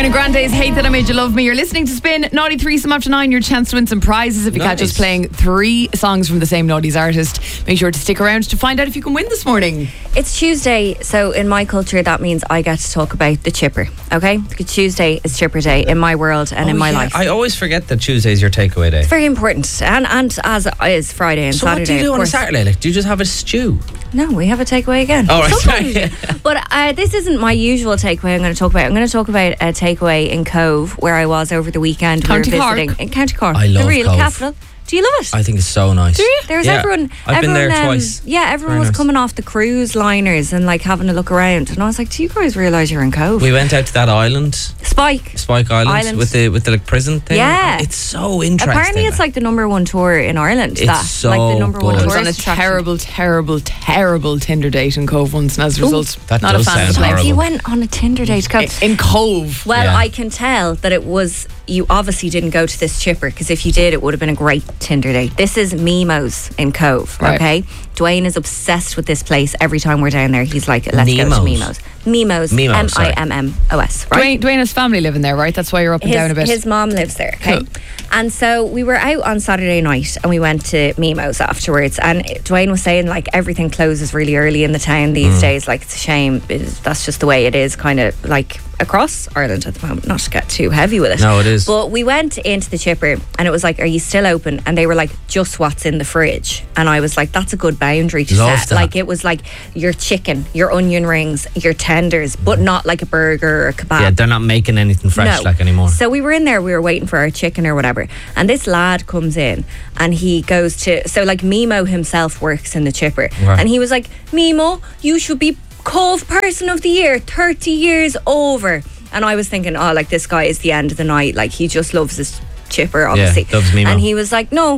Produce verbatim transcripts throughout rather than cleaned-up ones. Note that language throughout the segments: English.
Ariana Grande's Hate That I Made You Love Me. You're listening to Spin. Naughty threesome after nine. Your chance to win some prizes if you Nice. catch us playing three songs from the same Naughty's artist. Make sure to stick around to find out if you can win this morning. It's Tuesday, so in my culture that means I get to talk about the chipper, okay? Because Tuesday is chipper day in my world and in Oh, my yeah. life. I always forget that Tuesday's your takeaway day. It's very important, and and as is Friday and So Saturday. what do you do of on a course. Saturday? Like, do you just have a stew? No, we have a takeaway again. Oh, right, Sometimes. sorry. But uh, this isn't my usual takeaway I'm going to talk about. I'm going to talk about a takeaway in Cove where I was over the weekend. County we were Cork. visiting in County Cork, I the love real Cove. capital. Do you love it? I think it's so nice. Do you? There's Yeah, everyone. I've been everyone, there um, twice. Yeah, everyone Very was nice. coming off the cruise liners and like having a look around, and I was like, "Do you guys realise you're in Cove?" We went out to that island, Spike. Spike Island, Island. with the with the like prison thing. Yeah. It's so interesting. Apparently, it's like the number one tour in Ireland. It's that so like the number one good. I was on a tourist attraction. terrible, terrible, terrible Tinder date in Cove once, and as a result, that not does a fan of sound the place. horrible. You went on a Tinder date to Cove. In Cove. Well, Yeah. I can tell that it was. You obviously didn't go to this chipper, because if you did, it would have been a great Tinder date. This is Mimo's in Cove, Right. okay? Dwayne is obsessed with this place. Every time we're down there, he's like, let's go to Nemo's. Mimo's. Mimo's, Mimo's, M sorry. I M M O S, right? Dwayne, Dwayne has family living there, right? That's why you're up and his, down a bit. his mom lives there, okay? Cool. And so we were out on Saturday night and we went to Mimo's afterwards, and Dwayne was saying like everything closes really early in the town these days. Like, it's a shame. It's, that's just the way it is, kind of like across Ireland at the moment. Not to get too heavy with it. No, it is. But we went into the chipper and it was like, are you still open? And they were like, just what's in the fridge. And I was like, that's a good boundary to Love set. that. Like, it was like your chicken, your onion rings, your tenders, but not like a burger or a kebab. Yeah, they're not making anything fresh like anymore. So we were in there, we were waiting for our chicken or whatever, and this lad comes in and he goes to, so like Mimo himself works in the chipper, Right. and he was like, Mimo, you should be Cove Person of the Year, thirty years over. And I was thinking, oh, like, this guy is the end of the night, like, he just loves this chipper, obviously. loves Mimo. And he was like, no.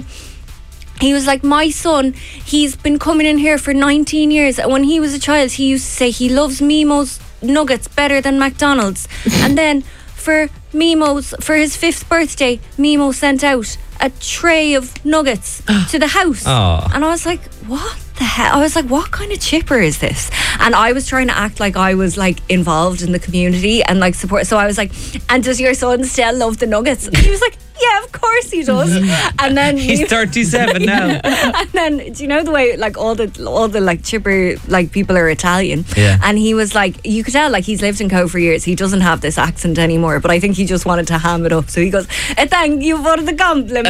He was like, my son, he's been coming in here for nineteen years. And when he was a child, he used to say he loves Mimo's nuggets better than McDonald's. And then for Mimo's, for his fifth birthday, Mimo sent out a tray of nuggets to the house. Aw. And I was like, what the hell? I was like, what kind of chipper is this? And I was trying to act like I was like involved in the community and like support. So I was like, and does your son still love the nuggets? And he was like, yeah, of course he does. And then He's thirty-seven now. and then, do you know the way like all the all the like chipper like people are Italian? Yeah. And he was like, you could tell like he's lived in Cove for years. He doesn't have this accent anymore, but I think he just wanted to ham it up. So he goes, eh, thank you for the compliment.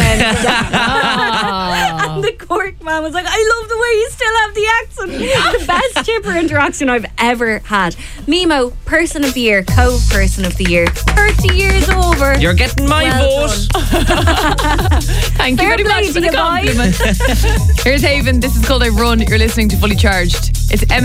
And the Cork man was like, I love the way you still have the accent. The best chipper interaction I've ever had. Mimo, Person of the Year, Cove Person of the Year, thirty years over. You're getting my Well vote. Thank you Fair very play much to for the you, boys. compliment. Here's Haven. This is called I Run. You're listening to Fully Charged. It's Emma